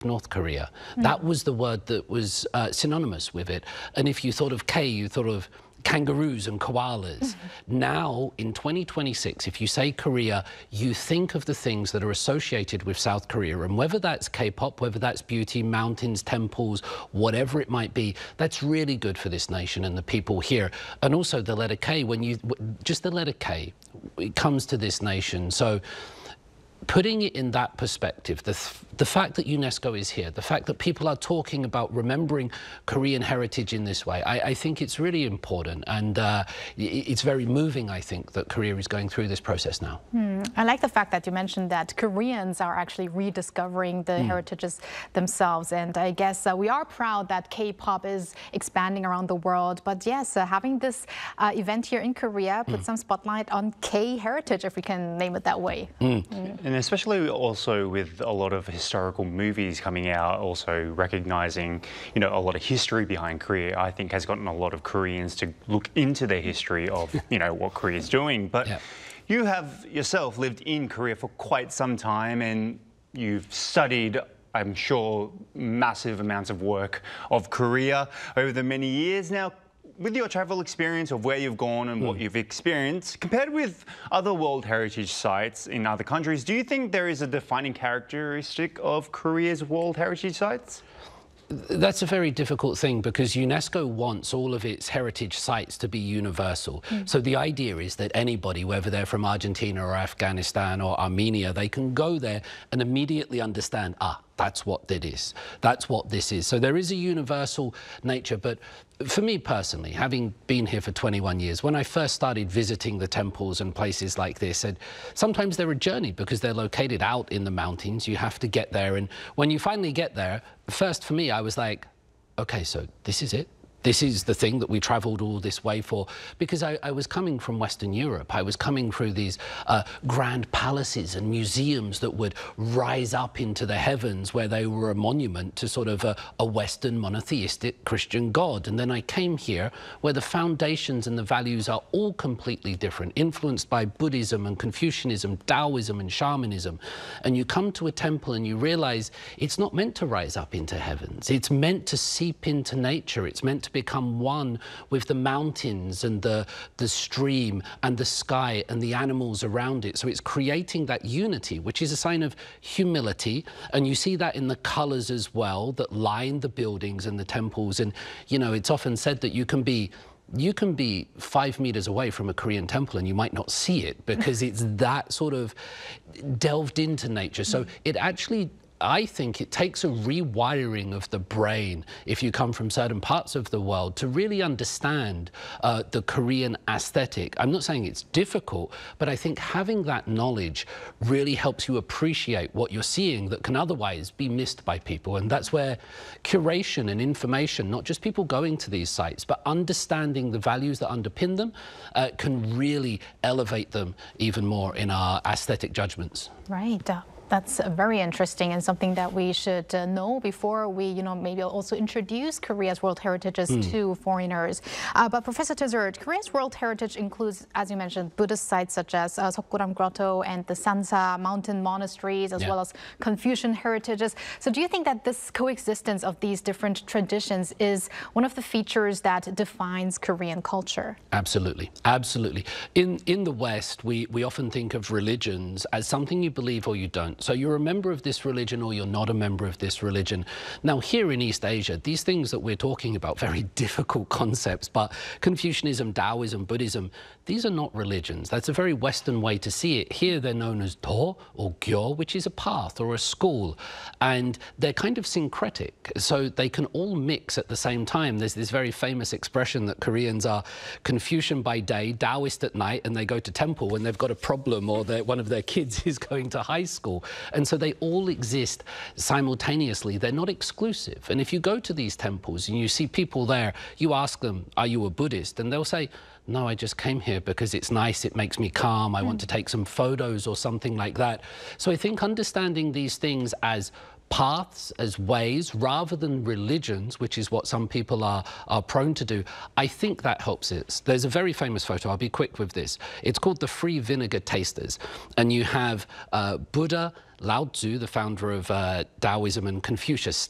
North Korea. That was the word that was synonymous with it. And if you thought of K, you thought of kangaroos and koalas. Now, in 2026, if you say Korea, you think of the things that are associated with South Korea. And whether that's K-pop, whether that's beauty, mountains, temples, whatever it might be, that's really good for this nation and the people here. And also the letter K, just the letter K, it comes to this nation. So putting it in that perspective, the fact that UNESCO is here, the fact that people are talking about remembering Korean heritage in this way, I think it's really important, and it's very moving, I think, that Korea is going through this process now. I like the fact that you mentioned that Koreans are actually rediscovering the heritages themselves, and I guess we are proud that K-pop is expanding around the world, but yes, having this event here in Korea put some spotlight on K-heritage, if we can name it that way. And especially also with a lot of historical movies coming out, also recognizing, a lot of history behind Korea, I think has gotten a lot of Koreans to look into their history of, what Korea is doing. But you have yourself lived in Korea for quite some time, and you've studied, I'm sure, massive amounts of work of Korea over the many years now. With your travel experience of where you've gone and what you've experienced, compared with other World Heritage sites in other countries, do you think there is a defining characteristic of Korea's World Heritage sites? That's a very difficult thing because UNESCO wants all of its heritage sites to be universal. So the idea is that anybody, whether they're from Argentina or Afghanistan or Armenia, they can go there and immediately understand, that's what that is. That's what this is. So there is a universal nature. But for me personally, having been here for 21 years, when I first started visiting the temples and places like this, and sometimes they're a journey because they're located out in the mountains. You have to get there. And when you finally get there, first for me, I was like, okay, so this is it. This is the thing that we traveled all this way for, because I was coming from Western Europe. I was coming through these grand palaces and museums that would rise up into the heavens where they were a monument to sort of a Western monotheistic Christian God. And then I came here where the foundations and the values are all completely different, influenced by Buddhism and Confucianism, Taoism and shamanism. And you come to a temple and you realize it's not meant to rise up into heavens. It's meant to seep into nature. It's meant to become one with the mountains and the stream and the sky and the animals around it. So it's creating that unity, which is a sign of humility. And you see that in the colors as well that line the buildings and the temples. And, it's often said that you can be 5 meters away from a Korean temple and you might not see it because it's that sort of delved into nature. So it actually, I think it takes a rewiring of the brain if you come from certain parts of the world to really understand the Korean aesthetic. I'm not saying it's difficult, but I think having that knowledge really helps you appreciate what you're seeing that can otherwise be missed by people. And that's where curation and information, not just people going to these sites, but understanding the values that underpin them, can really elevate them even more in our aesthetic judgments. Right. That's very interesting and something that we should know before we, maybe also introduce Korea's World Heritages to foreigners. But Professor Tuzert, Korea's World Heritage includes, as you mentioned, Buddhist sites such as Seokguram Grotto and the Sansa mountain monasteries, as well as Confucian heritages. So do you think that this coexistence of these different traditions is one of the features that defines Korean culture? Absolutely. Absolutely. In the West, we often think of religions as something you believe or you don't. So you're a member of this religion or you're not a member of this religion. Now, here in East Asia, these things that we're talking about, very difficult concepts, but Confucianism, Taoism, Buddhism, these are not religions. That's a very Western way to see it. Here, they're known as Do or Gyo, which is a path or a school. And they're kind of syncretic, so they can all mix at the same time. There's this very famous expression that Koreans are Confucian by day, Taoist at night, and they go to temple when they've got a problem or one of their kids is going to high school. And so they all exist simultaneously. They're not exclusive. And if you go to these temples and you see people there, you ask them, are you a Buddhist? And they'll say, no, I just came here because it's nice, it makes me calm, I want to take some photos or something like that. So I think understanding these things as paths, as ways, rather than religions, which is what some people are prone to do, I think that helps it. There's a very famous photo, I'll be quick with this. It's called the Free Vinegar Tasters. And you have Buddha Lao Tzu, the founder of Taoism and Confucius,